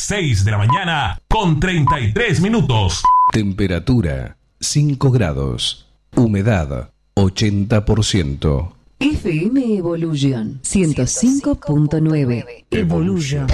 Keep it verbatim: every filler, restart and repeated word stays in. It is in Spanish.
seis de la mañana con treinta y tres minutos. Temperatura cinco grados. Humedad ochenta por ciento. F M Evolution ciento cinco punto nueve. Evolution.